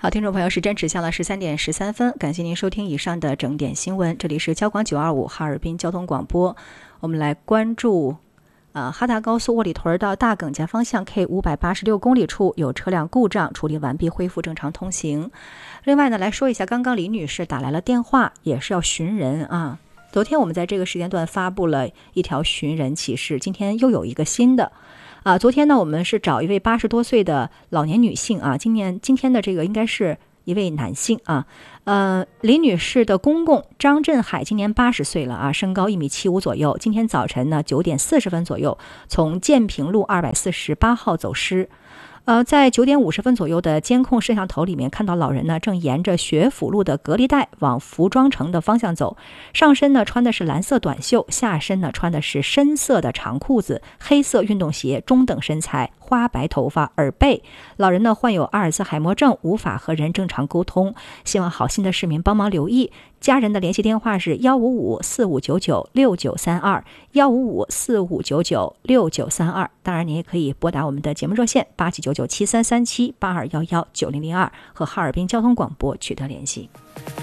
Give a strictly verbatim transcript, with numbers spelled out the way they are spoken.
好，听众朋友，时间指向了十三点十三分，感谢您收听以上的整点新闻，这里是交广九二五哈尔滨交通广播。我们来关注呃，哈达高速窝里屯到大耿家方向 K 五百八十六公里处有车辆故障，处理完毕，恢复正常通行。另外呢，来说一下，刚刚李女士打来了电话，也是要寻人啊。昨天我们在这个时间段发布了一条寻人启事，今天又有一个新的啊。昨天呢，我们是找一位八十多岁的老年女性啊，今年今天的这个应该是一位男性啊。呃，李女士的公公张振海今年八十岁了啊，身高一米七五左右。今天早晨呢九点四十分左右，从建平路二百四十八号走失。呃，在九点五十分左右的监控摄像头里面，看到老人呢正沿着学府路的隔离带往服装城的方向走，上身呢穿的是蓝色短袖，下身呢穿的是深色的长裤子，黑色运动鞋，中等身材，花白头发，耳背。老人呢患有阿尔兹海默症，无法和人正常沟通，希望好心的市民帮忙留意。家人的联系电话是幺五五四五九九六九三二幺五五四五九九六九三二。当然，您也可以拨打我们的节目热线八七九九七三三七八二幺幺九零零二和哈尔滨交通广播取得联系。